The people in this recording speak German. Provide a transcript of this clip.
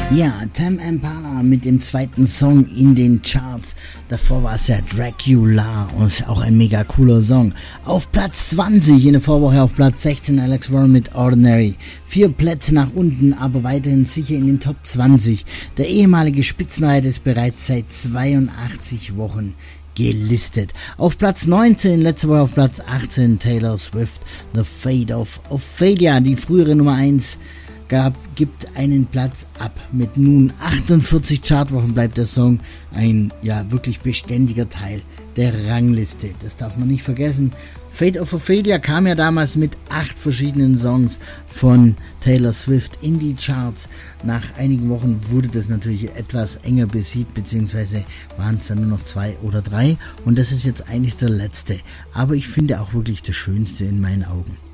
Ja, Tame Impala mit dem zweiten Song in den Charts. Davor war es ja Dracula und ist auch ein mega cooler Song. Auf Platz 20 in der Vorwoche, auf Platz 16 Alex Warren mit Ordinary. 4 Plätze nach unten, aber weiterhin sicher in den Top 20. Der ehemalige Spitzenreiter ist bereits seit 82 Wochen gelistet. Auf Platz 19, letzte Woche auf Platz 18 Taylor Swift, The Fate of Ophelia, die frühere Nummer 1 gibt einen Platz ab. Mit nun 48 Chartwochen bleibt der Song ein wirklich beständiger Teil der Rangliste. Das darf man nicht vergessen. Fate of Ophelia kam ja damals mit 8 verschiedenen Songs von Taylor Swift in die Charts. Nach einigen Wochen wurde das natürlich etwas enger besiegt, beziehungsweise waren es dann nur noch 2 oder 3. Und das ist jetzt eigentlich der letzte. Aber ich finde auch wirklich das Schönste in meinen Augen.